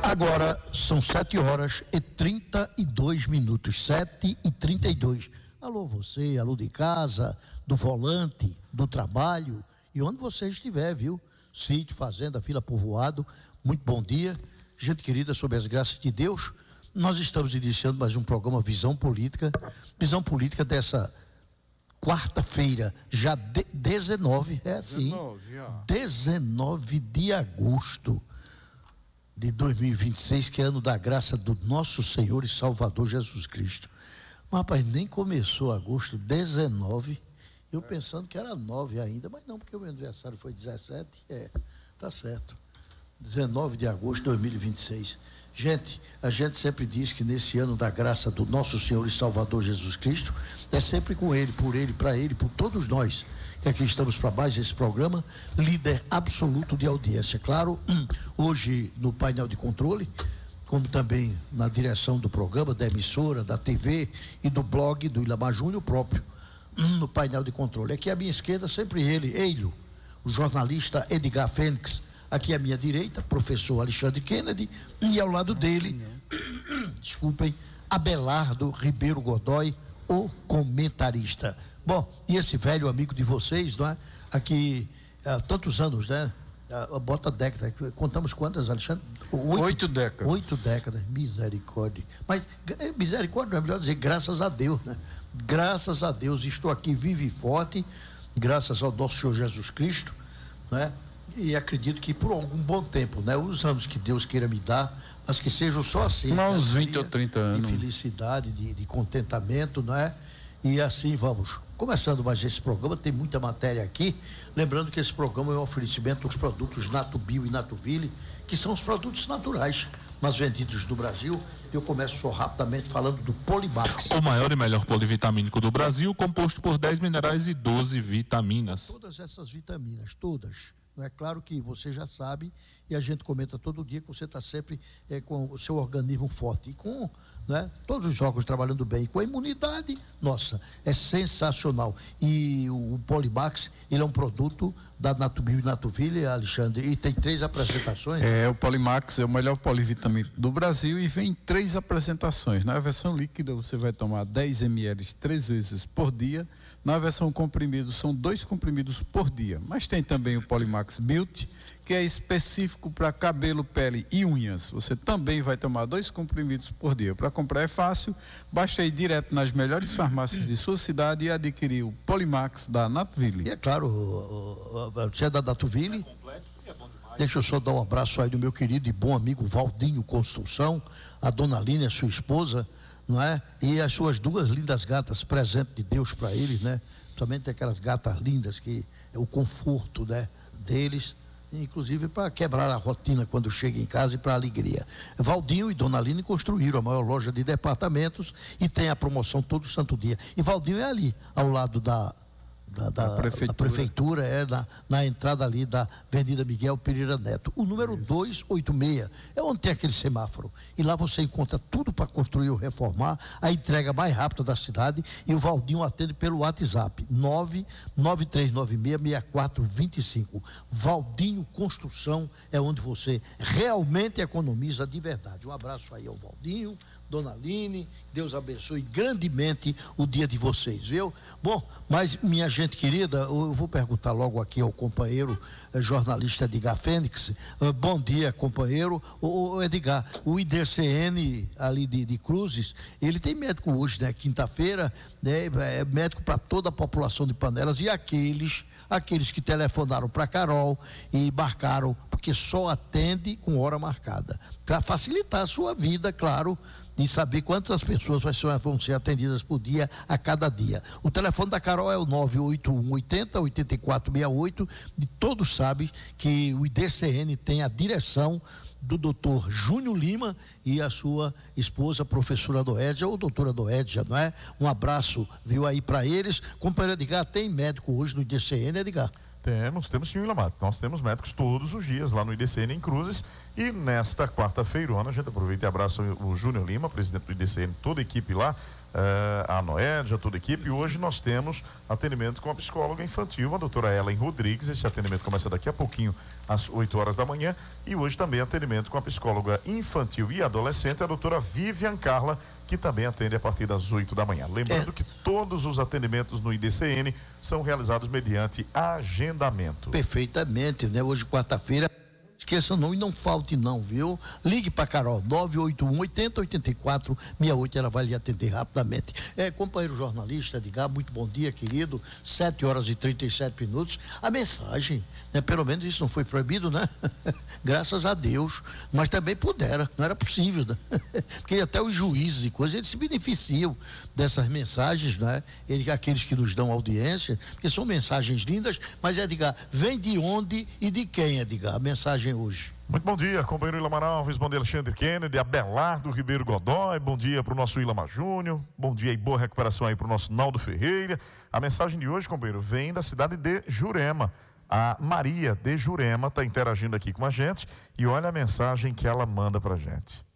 Agora são 7h32, 7h32. Alô você, alô de casa, do volante, do trabalho e onde você estiver, viu? Sítio, fazenda, vila, povoado, muito bom dia. Gente querida, sob as graças de Deus, nós estamos iniciando mais um programa Visão Política dessa quarta-feira, já 19 de agosto de 2026, que é ano da graça do nosso Senhor e Salvador Jesus Cristo. Mas, rapaz, nem começou agosto, 19, eu pensando que era 9 ainda, mas não, porque o meu aniversário foi 17, tá certo, 19 de agosto de 2026. Gente, a gente sempre diz que nesse ano da graça do nosso Senhor e Salvador Jesus Cristo, é sempre com Ele, por Ele, para Ele, por todos nós, que aqui estamos para mais esse programa, líder absoluto de audiência. Claro, hoje no painel de controle, como também na direção do programa, da emissora, da TV e do blog do Ilamar Júnior próprio, no painel de controle. Aqui à minha esquerda, sempre ele, o jornalista Edgar Fênix. Aqui à minha direita, professor Alexandre Kennedy, e ao lado dele, desculpem, Abelardo Ribeiro Godoy, o comentarista. Bom, e esse velho amigo de vocês, não é? Aqui há tantos anos, né? Bota década, contamos quantas, Alexandre? 8 décadas. 8 décadas, misericórdia. Mas misericórdia não é melhor dizer graças a Deus, né? Graças a Deus, estou aqui vivo e forte, graças ao nosso Senhor Jesus Cristo, né? E acredito que por algum bom tempo, né? Os anos que Deus queira me dar, mas que sejam só assim. Uns 20 ou 30 anos. De felicidade, de contentamento, né? E assim vamos. Começando mais esse programa, tem muita matéria aqui. Lembrando que esse programa é um oferecimento dos produtos Natubio e Natuville, que são os produtos naturais, mas vendidos no Brasil. Eu começo só rapidamente falando do Polimax. O maior e melhor polivitamínico do Brasil, composto por 10 minerais e 12 vitaminas. Todas essas vitaminas, todas. Não é claro que você já sabe, e a gente comenta todo dia que você está sempre com o seu organismo forte e com, né, todos os órgãos trabalhando bem, com a imunidade, nossa, é sensacional. E o Polimax, ele é um produto da Natubio e Natuville, Alexandre, e tem 3 apresentações. O Polimax é o melhor polivitamínico do Brasil e vem em 3 apresentações. Na versão líquida você vai tomar 10 ml 3 vezes por dia. Na versão comprimido são 2 comprimidos por dia, mas tem também o Polimax Beauty, que é específico para cabelo, pele e unhas. Você também vai tomar 2 comprimidos por dia. Para comprar é fácil, basta ir direto nas melhores farmácias de sua cidade e adquirir o Polimax da Natuville. E é claro, você é da Natuville? Deixa eu só dar um abraço aí do meu querido e bom amigo Valdinho Construção, a dona Aline, a sua esposa, não é? E as suas 2 lindas gatas, presente de Deus para eles, né? Principalmente aquelas gatas lindas que é o conforto, né, deles, inclusive para quebrar a rotina quando chega em casa e para alegria. Valdinho e dona Aline construíram a maior loja de departamentos e tem a promoção todo santo dia. E Valdinho é ali, ao lado da prefeitura, na entrada ali da Avenida Miguel Pereira Neto, o número 286, é onde tem aquele semáforo, e lá você encontra tudo para construir ou reformar, a entrega mais rápida da cidade, e o Valdinho atende pelo WhatsApp 993966425. Valdinho Construção é onde você realmente economiza de verdade. Um abraço aí ao Valdinho, dona Aline, Deus abençoe grandemente o dia de vocês, viu? Bom, mas minha gente querida, eu vou perguntar logo aqui ao companheiro jornalista Edgar Fênix. Bom dia, companheiro. Edgar, o IDCN ali de Cruzes, ele tem médico hoje, né? Quinta-feira, né? É médico para toda a população de Panelas, e aqueles que telefonaram para Carol e marcaram, porque só atende com hora marcada, para facilitar a sua vida, claro, de saber quantas pessoas vão ser atendidas por dia a cada dia. O telefone da Carol é o 98180-8468, e todos sabem que o IDCN tem a direção do doutor Júnior Lima e a sua esposa, professora Doédia, ou doutora Doédia, não é? Um abraço, viu, aí para eles. Companheiro Edgar, tem médico hoje no IDCN, Edgar? Temos sim, Ilamar. Nós temos médicos todos os dias lá no IDCN em Cruzes, e nesta quarta-feira, a gente aproveita e abraça o Júnior Lima, presidente do IDCN, toda a equipe lá, a Noédia, toda a equipe. E hoje nós temos atendimento com a psicóloga infantil, a doutora Ellen Rodrigues. Esse atendimento começa daqui a pouquinho, às 8 horas da manhã. E hoje também atendimento com a psicóloga infantil e adolescente, a doutora Vivian Carla, que também atende a partir das 8 da manhã. Lembrando que todos os atendimentos no IDCN são realizados mediante agendamento. Perfeitamente, né? Hoje, quarta-feira. Esqueça não e não falte não, viu? Ligue para Carol, 981-80-84-68, ela vai lhe atender rapidamente. Companheiro jornalista, Edgar, muito bom dia, querido. 7 horas e 37 minutos. A mensagem, né? Pelo menos isso não foi proibido, né? Graças a Deus. Mas também pudera, não era possível, né? Porque até os juízes e coisas, eles se beneficiam dessas mensagens, né? Aqueles que nos dão audiência, porque são mensagens lindas, mas Edgar, vem de onde e de quem, Edgar? A mensagem hoje. Muito bom dia, companheiro Ilamar Alves, bom dia Alexandre Kennedy, Abelardo Ribeiro Godoy, bom dia para o nosso Ilamar Júnior, bom dia e boa recuperação aí para o nosso Naldo Ferreira. A mensagem de hoje, companheiro, vem da cidade de Jurema. A Maria de Jurema está interagindo aqui com a gente e olha a mensagem que ela manda para a gente.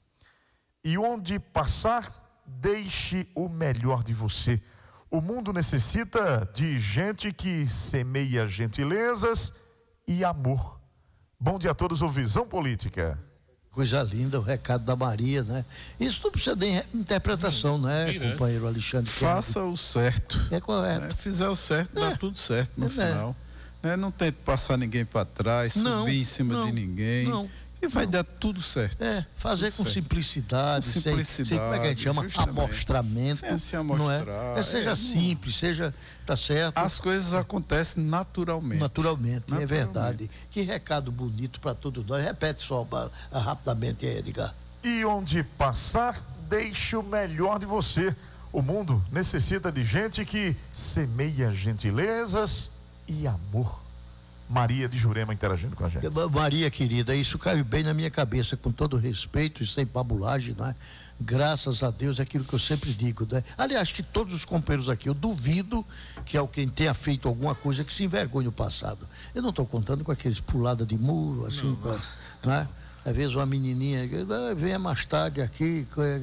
E onde passar, deixe o melhor de você. O mundo necessita de gente que semeia gentilezas e amor. Bom dia a todos, o Visão Política. Coisa linda, o recado da Maria, né? Isso não precisa de interpretação, né, companheiro Alexandre? Faça o certo. É correto. Fizer o certo, dá tudo certo no final. Não tente passar ninguém para trás, subir em cima de ninguém. E vai dar tudo certo. Fazer com simplicidade, sem, como é que a gente chama? Amostramento. Sem se amostrar. Não é? Seja simples, seja, tá certo. As coisas acontecem naturalmente. Naturalmente, é verdade. Que recado bonito para todos nós. Repete só rapidamente, Edgar. E onde passar, deixe o melhor de você. O mundo necessita de gente que semeia gentilezas e amor. Maria de Jurema interagindo com a gente. Maria querida, isso caiu bem na minha cabeça, com todo respeito e sem pabulagem, não é? Graças a Deus, é aquilo que eu sempre digo, né? Aliás, que todos os companheiros aqui, eu duvido que alguém tenha feito alguma coisa que se envergonhe no passado. Eu não estou contando com aqueles pulada de muro, assim, não é? Às vezes uma menininha, venha mais tarde aqui,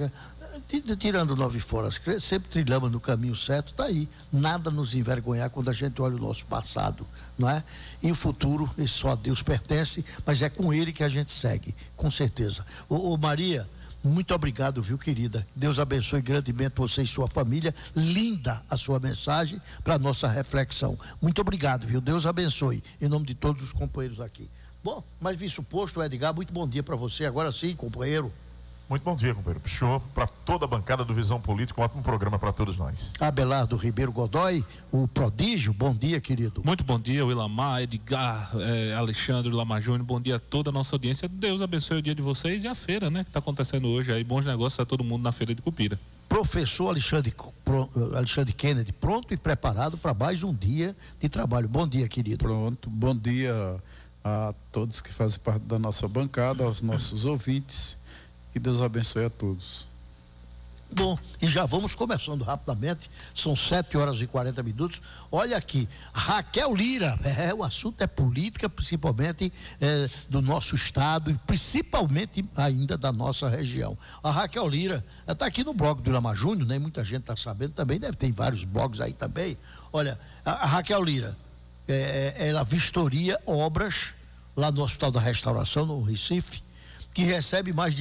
tirando 9 fora, sempre trilhamos no caminho certo, tá aí, nada nos envergonhar quando a gente olha o nosso passado, não é? E o futuro, isso só a Deus pertence, mas é com Ele que a gente segue, com certeza. Ô Maria, muito obrigado, viu, querida? Deus abençoe grandemente você e sua família. Linda a sua mensagem para nossa reflexão. Muito obrigado, viu? Deus abençoe, em nome de todos os companheiros aqui. Bom, mas visto posto, Edgar, muito bom dia para você. Agora sim, companheiro. Muito bom dia, companheiro. Show para toda a bancada do Visão Política, um ótimo programa para todos nós. Abelardo Ribeiro Godoy, o prodígio, bom dia, querido. Muito bom dia, o Ilamar, Edgar, Alexandre, Ilamar Júnior, bom dia a toda a nossa audiência. Deus abençoe o dia de vocês e a feira, né, que está acontecendo hoje aí, bons negócios a todo mundo na feira de Cupira. Professor Alexandre Kennedy, pronto e preparado para mais um dia de trabalho. Bom dia, querido. Pronto, bom dia a todos que fazem parte da nossa bancada, aos nossos ouvintes. Que Deus abençoe a todos. Bom, e já vamos começando rapidamente, são 7 horas e 40 minutos. Olha aqui, Raquel Lira, o assunto é política, principalmente do nosso estado e principalmente ainda da nossa região. A Raquel Lira está aqui no blog do Ilamar Júnior, né? Muita gente está sabendo também, deve ter vários blogs aí também. Olha, a Raquel Lira, ela vistoria obras lá no Hospital da Restauração, no Recife, que recebe mais de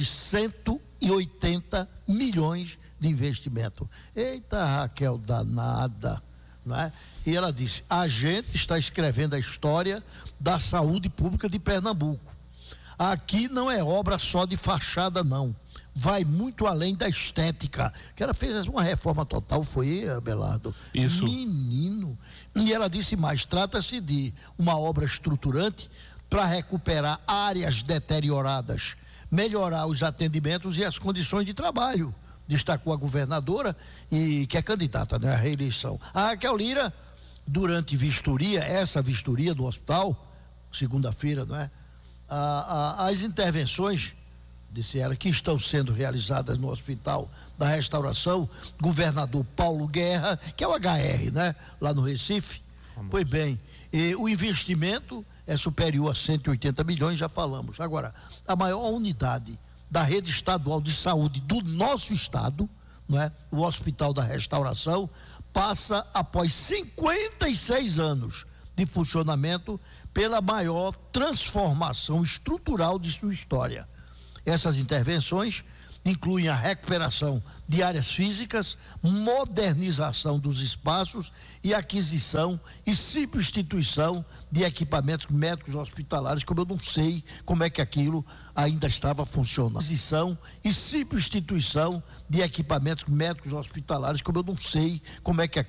180 milhões de investimento. Eita, Raquel, danada, não é? E ela disse, a gente está escrevendo a história da saúde pública de Pernambuco. Aqui não é obra só de fachada, não. Vai muito além da estética. Que ela fez uma reforma total, foi, Abelardo? Isso. Menino. E ela disse mais, trata-se de uma obra estruturante para recuperar áreas deterioradas, melhorar os atendimentos e as condições de trabalho, destacou a governadora, e que é candidata, né, à reeleição. A Raquel Lira, durante essa vistoria do hospital, segunda-feira, não é? As intervenções, disse ela, que estão sendo realizadas no Hospital da Restauração, governador Paulo Guerra, que é o HR, né, lá no Recife. Pois bem, o investimento é superior a 180 milhões, já falamos. Agora, a maior unidade da rede estadual de saúde do nosso estado, não é? O Hospital da Restauração passa, após 56 anos de funcionamento, pela maior transformação estrutural de sua história. Essas intervenções incluem a recuperação de áreas físicas, modernização dos espaços e aquisição e substituição de equipamentos médicos hospitalares, como eu não sei como é que aquilo ainda estava funcionando. Aquisição e substituição de equipamentos médicos hospitalares, como eu não sei como é que